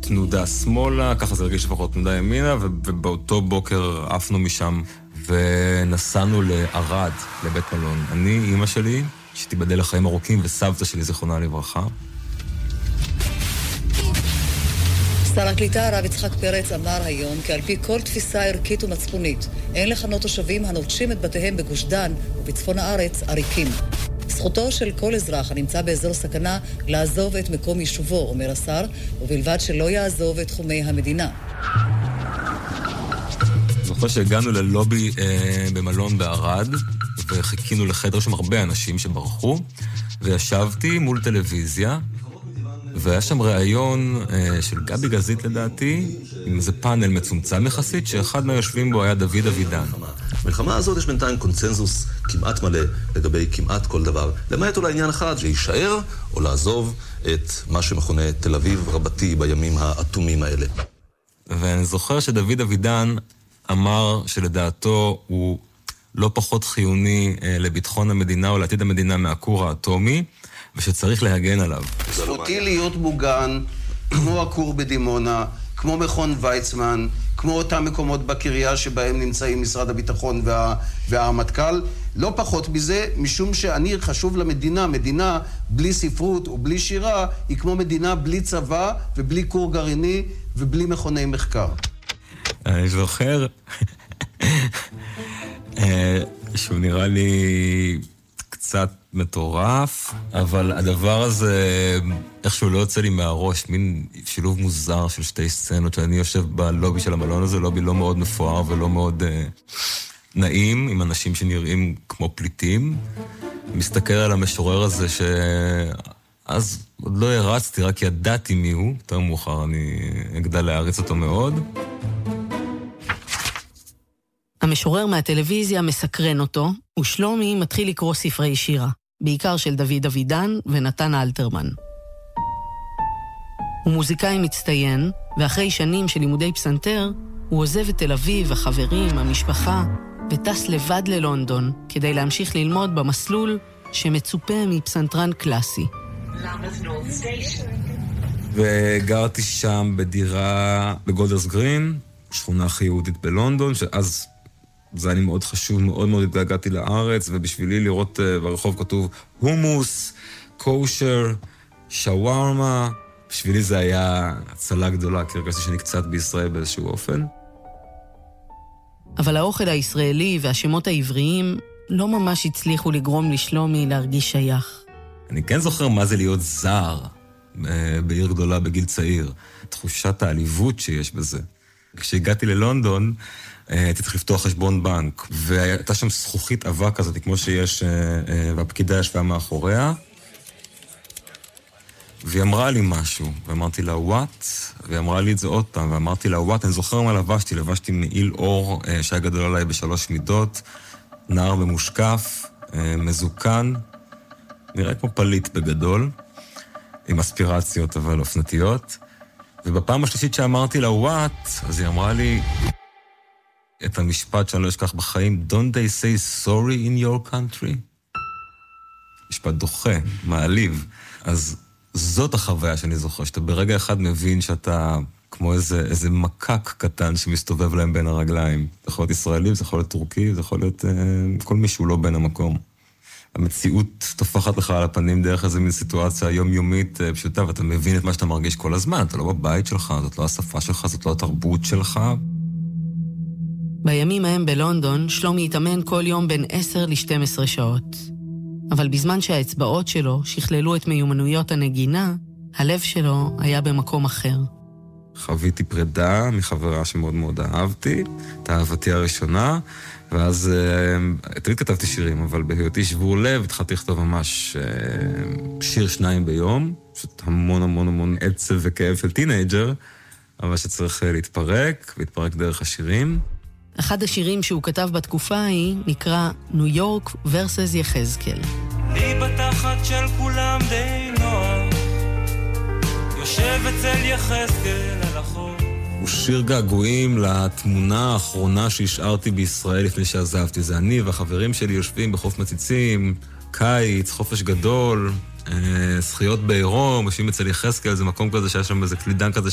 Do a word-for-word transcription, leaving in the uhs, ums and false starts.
תנודה שמאלה, ככה זה הרגיש לפחות תנודה ימינה, ובאותו בוקר עפנו משם ונסענו לערד, לבית מלון. אני, אמא שלי, שתיבדל לחיים ארוכים, וסבתא שלי זיכרונה לברכה. שר הקליטה הרב יצחק פרץ אמר היום כי על פי כל תפיסה ערכית ומצפונית אין לכנות תושבים הנוטשים את בתיהם בגוש דן ובצפון הארץ עריקים. זכותו של כל אזרח הנמצא באזור סכנה לעזוב את מקום יישובו, אומר השר, ובלבד שלא יעזוב את תחומי המדינה. זוכר שהגענו ללובי אה, במלון בערד וחיכינו לחדר שם הרבה אנשים שברחו, וישבתי מול טלוויזיה והיה שם ראיון אה, של גבי גזית לדעתי, עם איזה פאנל מצומצם יחסית, שאחד מהיושבים בו היה דוד אבידן. במלחמה הזאת יש בינתיים קונצנזוס כמעט מלא לגבי כמעט כל דבר, למעט אולי עניין אחד, שישאר או לעזוב את מה שמכונה תל אביב רבתי בימים האטומים האלה. ואני זוכר שדוד אבידן אמר שלדעתו הוא לא פחות חיוני אה, לביטחון המדינה או לעתיד המדינה מהכור האטומי, ושצריך להגן עליו. זכותי להיות מוגן, כמו הכור בדימונה, כמו מכון ויצמן, כמו אותם מקומות בקריה שבהם נמצאים משרד הביטחון וה, והמטכ"ל. לא פחות מזה, משום שאני חשוב למדינה, מדינה בלי ספרות ובלי שירה, היא כמו מדינה בלי צבא ובלי כור גרעיני ובלי מכוני מחקר. אני זוכר שהוא נראה לי קצת מטורף, אבל הדבר הזה איכשהו לא יוצא לי מהראש, מין שילוב מוזר של שתי סצנות, שאני יושב בלובי של המלון הזה, לובי לא מאוד מפואר ולא מאוד uh, נעים, עם אנשים שנראים כמו פליטים. מסתכל על המשורר הזה שאז עוד לא הרצתי, רק ידעתי מי הוא, יותר מאוחר אני אגדל להעריץ אותו מאוד. המשורר מהטלוויזיה מסקרן אותו, ושלומי מתחיל לקרוא ספרי שירה, בעיקר של דוד אבידן ונתן אלתרמן. הוא מוזיקאי מצטיין, ואחרי שנים של לימודי פסנתר, הוא עוזב את תל אביב, החברים, המשפחה, וטס לבד ללונדון, כדי להמשיך ללמוד במסלול שמצופה מפסנתרן קלאסי. וגרתי שם בדירה בגולדרס גרין, שכונה הכי יהודית בלונדון, שאז זה היה לי מאוד חשוב, מאוד מאוד התגעגעתי לארץ, ובשבילי לראות uh, ברחוב כתוב הומוס, קושר, שווארמה, בשבילי זה היה הצלה גדולה, כי הרגשתי שאני קצת בישראל באיזשהו אופן. אבל האוכל הישראלי והשמות העבריים לא ממש הצליחו לגרום לשלומי להרגיש שייך. אני כן זוכר מה זה להיות זר uh, בעיר גדולה בגיל צעיר, תחושת העליבות שיש בזה. כשהגעתי ללונדון, הייתי צריך לפתוח חשבון בנק, והייתה שם זכוכית אבק כזאת, כמו שיש, והפקידה ישבה מאחוריה, והיא אמרה לי משהו, ואמרתי לה, what? והיא אמרה לי את זה עוד פעם, ואמרתי לה, what? אני זוכר מה לבשתי, לבשתי מעיל אור שהיה גדול עליי בשלוש מידות, נער ממושקף, מזוקן, נראה כמו פליט בגדול, עם אספירציות אבל אופנתיות, ובפעם השלישית שאמרתי לה, what? אז היא אמרה לי את המשפט שאני לא אשכח בחיים, don't they say sorry in your country? משפט דוחה, מעליב. אז זאת החוויה שאני זוכר, שאתה ברגע אחד מבין שאתה כמו איזה, איזה מקק קטן שמסתובב להם בין הרגליים. זה יכול להיות ישראלי, זה יכול להיות טורקי, זה יכול להיות אה, כל מישהו לא בין המקום. המציאות תופחת לך על הפנים דרך איזו מין סיטואציה יומיומית פשוטה, ואתה מבין את מה שאתה מרגיש כל הזמן. אתה לא בבית שלך, זאת לא השפה שלך, זאת לא התרבות שלך. בימים ההם בלונדון, שלומי התאמן כל יום בין עשר ל-שתים עשרה שעות. אבל בזמן שהאצבעות שלו שכללו את מיומנויות הנגינה, הלב שלו היה במקום אחר. חוויתי פרידה מחברה שמאוד מאוד אהבתי, את אהבתי הראשונה, ואז uh, תמיד כתבתי שירים, אבל בהיותי שבור לב התחלתי לכתוב ממש uh, שיר שניים ביום, פשוט המון המון המון עצב וכאב של טינאג'ר, אבל שצריך uh, להתפרק, להתפרק דרך השירים. אחד השירים שהוא כתב בתקופה ההיא נקרא ניו יורק ורסס יחזקאל. אני בתחת של כולם די נוח, יושב אצל יחזקאל על החור. הוא שיר געגועים לתמונה האחרונה שהשארתי בישראל לפני שעזבתי. זה אני והחברים שלי יושבים בחוף מציצים, קיץ, חופש גדול, זכיות בעירום, יושבים אצל יחזקאל, זה מקום כזה שהיה שם איזה קלידן כזה